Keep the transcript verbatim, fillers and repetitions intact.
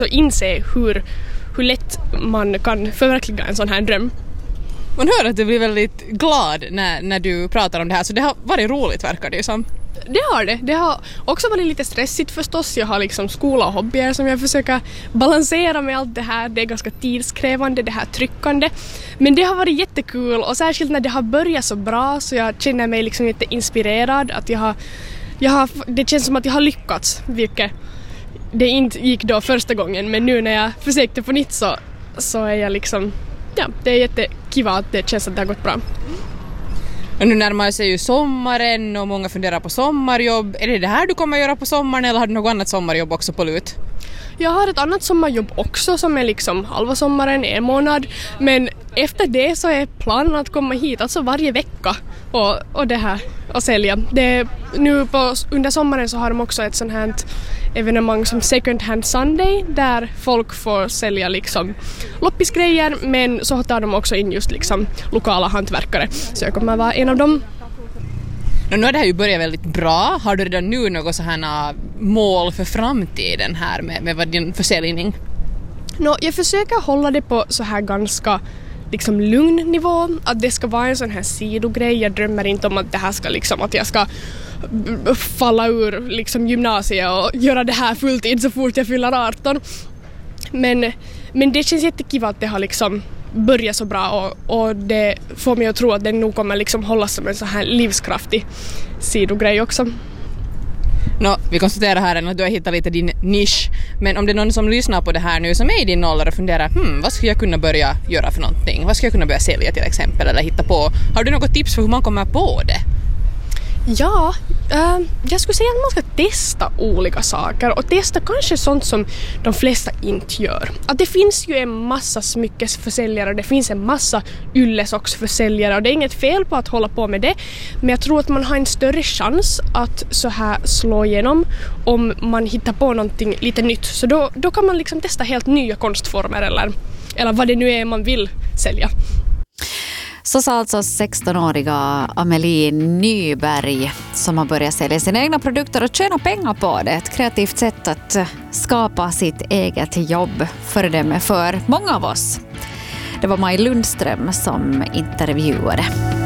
Så inse hur, hur lätt man kan förverkliga en sån här dröm. Man hör att du blir väldigt glad när, när du pratar om det här, så det har varit roligt verkar det ju som. Det har det. Det har också varit lite stressigt förstås. Jag har liksom skola och hobbyer som jag försöker balansera med allt det här. Det är ganska tidskrävande, det här tryckande. Men det har varit jättekul och särskilt när det har börjat så bra så jag känner mig liksom jätteinspirerad. Att jag har, jag har, det känns som att jag har lyckats, vilket det inte gick då första gången. Men nu när jag försökte på nytt så, så är jag liksom, ja, det är jättekiva att det känns att det har gått bra. Och nu närmar sig ju sommaren och många funderar på sommarjobb. Är det det här du kommer att göra på sommaren eller har du något annat sommarjobb också på lut? Jag har ett annat sommarjobb också som är liksom halva sommaren, en månad. Men efter det så är planen att komma hit, alltså varje vecka och, och det här och sälja. Det, nu på, under sommaren så har de också ett sånt här evenemang som Second Hand Sunday där folk får sälja liksom loppisgrejer, men så tar de också in just liksom lokala hantverkare. Så jag kommer vara en av dem. Nu har det här ju börjat väldigt bra. Har du redan nu något så här mål för framtiden här med, med din försäljning? No, jag försöker hålla det på så här ganska liksom lugn nivå. Att det ska vara en sån här sidogrej. Jag drömmer inte om att det här ska liksom, att jag ska falla ur liksom gymnasiet och göra det här fulltid så fort jag fyller arton. Men, men det känns jättekiva att det har liksom börjat så bra och, och det får mig att tro att den nog kommer liksom hållas som en så här livskraftig sidogrej också. No, vi konstaterar här att du har hittat lite din nisch, men om det är någon som lyssnar på det här nu som är i din ålder och funderar, hmm, vad skulle jag kunna börja göra för någonting? Vad skulle jag kunna börja sälja till exempel eller hitta på? Har du något tips för hur man kommer på det? Ja, äh, jag skulle säga att man ska testa olika saker och testa kanske sånt som de flesta inte gör. Att det finns ju en massa smyckesförsäljare och det finns en massa yllesocksförsäljare och det är inget fel på att hålla på med det, men jag tror att man har en större chans att så här slå igenom om man hittar på någonting lite nytt. Så då, då kan man liksom testa helt nya konstformer eller, eller vad det nu är man vill sälja. Så sa alltså sexton-åriga Amelie Nyberg som har börjat sälja sina egna produkter och tjäna pengar på det. Ett kreativt sätt att skapa sitt eget jobb för dem, för många av oss. Det var Maj Lundström som intervjuade.